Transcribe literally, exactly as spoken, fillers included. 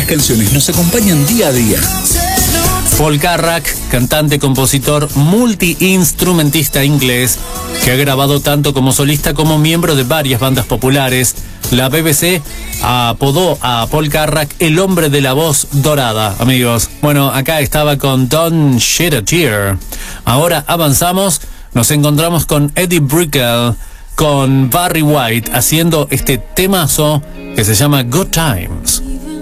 canciones nos acompañan día a día. Paul Carrack, cantante, compositor, multi-instrumentista inglés, que ha grabado tanto como solista como miembro de varias bandas populares. La B B C apodó a Paul Carrack el hombre de la voz dorada, amigos. Bueno, acá estaba con Don't Shed a Tear. Ahora avanzamos, nos encontramos con Eddie Brickell, con Barry White, haciendo este temazo que se llama Good Times.